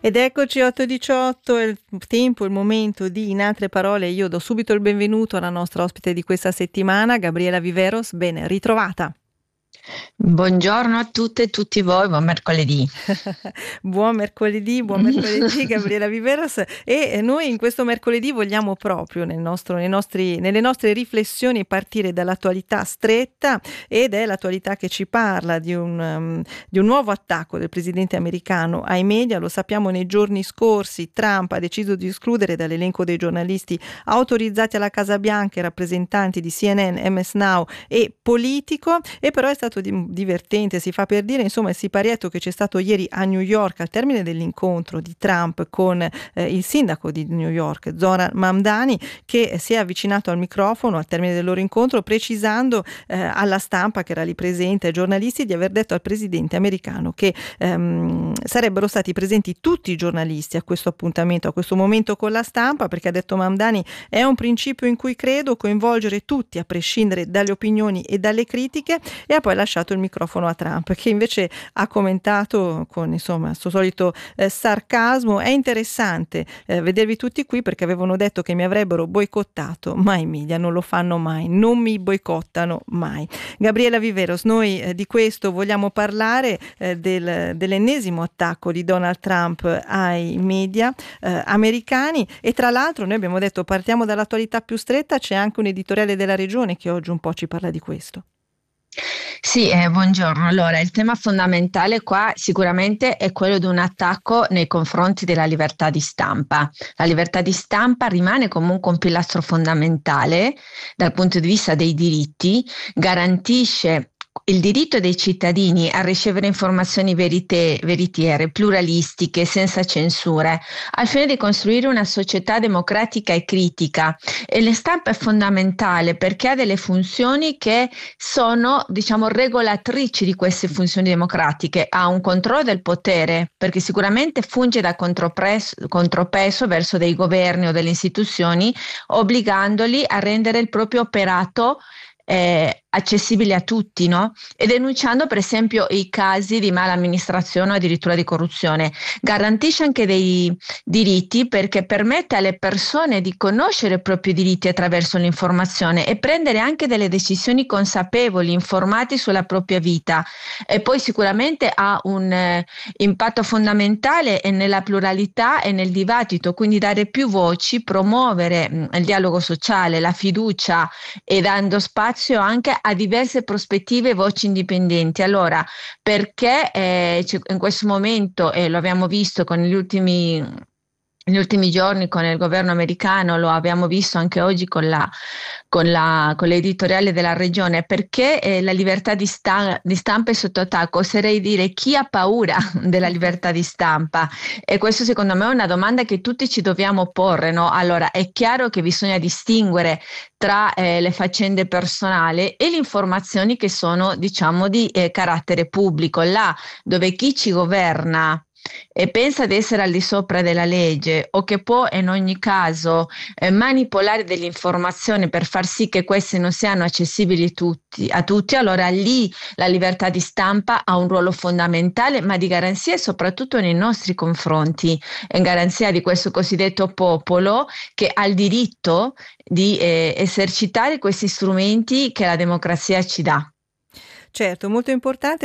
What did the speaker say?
Ed eccoci 8:18, è il tempo, il momento di In altre parole. Io do subito il benvenuto alla nostra ospite di questa settimana, Gabriela Viveros. Ben ritrovata. Buongiorno a tutte e tutti voi, buon mercoledì. Buon mercoledì Gabriela Viveros, e noi in questo mercoledì vogliamo proprio nelle nostre riflessioni partire dall'attualità stretta, ed è l'attualità che ci parla di un nuovo attacco del presidente americano ai media. Lo sappiamo, nei giorni scorsi Trump ha deciso di escludere dall'elenco dei giornalisti autorizzati alla Casa Bianca i rappresentanti di CNN, MS Now e Politico, e però è stato divertente, si fa per dire, insomma, il siparietto che c'è stato ieri a New York al termine dell'incontro di Trump con il sindaco di New York, Zoran Mamdani, che si è avvicinato al microfono al termine del loro incontro, precisando alla stampa che era lì presente, ai giornalisti, di aver detto al presidente americano che sarebbero stati presenti tutti i giornalisti a questo appuntamento, a questo momento con la stampa, perché, ha detto Mamdani, è un principio in cui credo, coinvolgere tutti a prescindere dalle opinioni e dalle critiche. E ha poi lasciato il microfono a Trump, che invece ha commentato con, insomma, il suo solito sarcasmo: è interessante vedervi tutti qui perché avevano detto che mi avrebbero boicottato, ma i media non lo fanno mai, non mi boicottano mai. Gabriela Viveros, noi di questo vogliamo parlare, dell'ennesimo attacco di Donald Trump ai media americani, e tra l'altro noi abbiamo detto partiamo dall'attualità più stretta, c'è anche un editoriale della Regione che oggi un po' ci parla di questo. Sì, buongiorno. Allora, il tema fondamentale qua sicuramente è quello di un attacco nei confronti della libertà di stampa. La libertà di stampa rimane comunque un pilastro fondamentale dal punto di vista dei diritti, garantisce il diritto dei cittadini a ricevere informazioni veritiere, pluralistiche, senza censure, al fine di costruire una società democratica e critica. E la stampa è fondamentale perché ha delle funzioni che sono, diciamo, regolatrici di queste funzioni democratiche. Ha un controllo del potere, perché sicuramente funge da contropeso verso dei governi o delle istituzioni, obbligandoli a rendere il proprio operato accessibili a tutti, no? E denunciando per esempio i casi di mala amministrazione o addirittura di corruzione. Garantisce anche dei diritti perché permette alle persone di conoscere i propri diritti attraverso l'informazione e prendere anche delle decisioni consapevoli, informati sulla propria vita. E poi sicuramente ha un impatto fondamentale nella pluralità e nel dibattito, quindi dare più voci, promuovere il dialogo sociale, la fiducia, e dando spazio anche a diverse prospettive e voci indipendenti. Allora, perché in questo momento, lo abbiamo visto con negli ultimi giorni con il governo americano, lo abbiamo visto anche oggi con l'editoriale della Regione, perché la libertà di stampa è sotto attacco? Oserei dire, chi ha paura della libertà di stampa? E questo secondo me è una domanda che tutti ci dobbiamo porre, no? Allora, è chiaro che bisogna distinguere tra le faccende personali e le informazioni che sono, diciamo, di carattere pubblico, là dove chi ci governa e pensa di essere al di sopra della legge, o che può in ogni caso manipolare delle informazioni per far sì che queste non siano accessibili a tutti, allora lì la libertà di stampa ha un ruolo fondamentale, ma di garanzia soprattutto nei nostri confronti, in garanzia di questo cosiddetto popolo che ha il diritto di esercitare questi strumenti che la democrazia ci dà. Certo, molto importante.